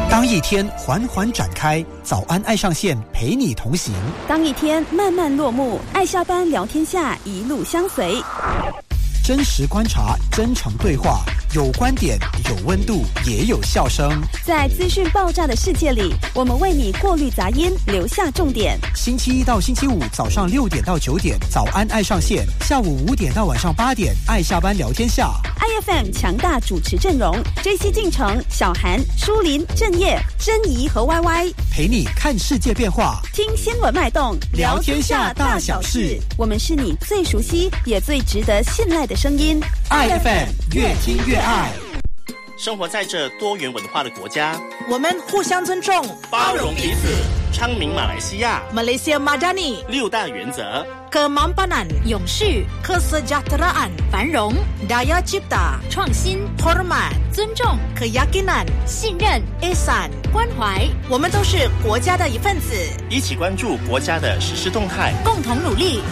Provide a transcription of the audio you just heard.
当一天缓缓展开，早安爱上线陪你同行； 当一天慢慢落幕，爱下班聊天下一路相随。 真实观察，真诚对话，有观点，有温度，也有笑声。 在资讯爆炸的世界里，我们为你过滤杂音，留下重点。 星期一到星期五早上6点到9点，早安爱上线；下午5点到晚上8点，爱下班聊天下。 IFM 强大主持阵容 ：JC 进城、小韩、舒林、郑业、珍怡和 YY， 陪你看世界变化， 听新闻脉动， 聊天下大小事。 我们是你最熟悉也最值得信赖的声音。 IFM 越听越爱。 生活在这多元文化的国家， 我们互相尊重， 包容彼此，昌明马来西亚 Malaysia Madani 6大原则 ：Kemampanan 永续、 Kesejahteraan 繁荣、 Daya Cipta 创新、 Hormat 尊重、 Keyakinan 信任、 Ihsan 关怀。 我们都是国家的一份子， 一起关注国家的实施动态， 共同努力